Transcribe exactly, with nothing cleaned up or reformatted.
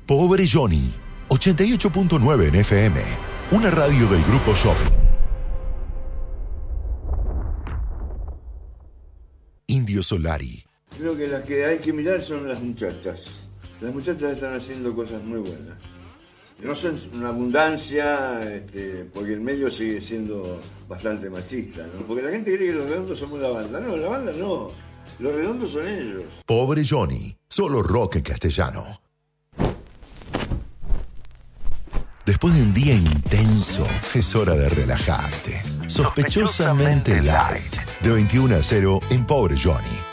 Pobre Johnny, ochenta y ocho punto nueve en F M, una radio del Grupo Shopping. Indio Solari. Creo que las que hay que mirar son las muchachas. Las muchachas están haciendo cosas muy buenas. No son una abundancia, este, porque el medio sigue siendo bastante machista, ¿no? Porque la gente cree que los redondos somos la banda. No, la banda no. Los redondos son ellos. Pobre Johnny, solo rock en castellano. Después de un día intenso, es hora de relajarte. Sospechosamente light. De veintiuno a cero en Pobre Johnny.